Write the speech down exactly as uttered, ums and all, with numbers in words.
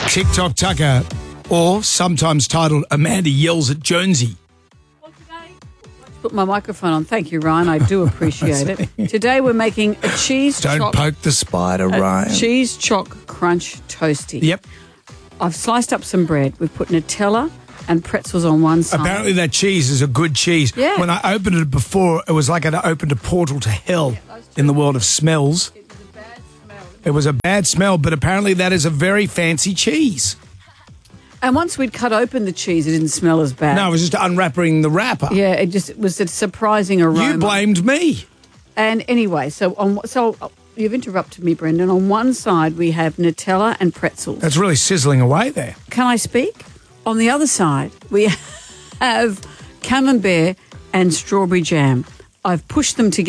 TikTok Tucker, or sometimes titled Amanda Yells at Jonesy. Put my microphone on. Thank you, Ryan. I do appreciate it. Today we're making a cheese Don't choc, poke the spider, a Ryan. cheese choc crunch toasty. Yep. I've sliced up some bread. We've put Nutella and pretzels on one side. Apparently that cheese is a good cheese. Yeah. When I opened it before, it was like I'd opened a portal to hell in the world of smells. It was a bad smell. It was a bad smell, but apparently that is a very fancy cheese. And once we'd cut open the cheese, it didn't smell as bad. No, it was just unwrapping the wrapper. Yeah, it just it was a surprising aroma. You blamed me. And anyway, so on so uh, you've interrupted me, Brendan. On one side we have Nutella and pretzels. That's really sizzling away there. Can I speak? On the other side we have camembert and strawberry jam. I've pushed them together.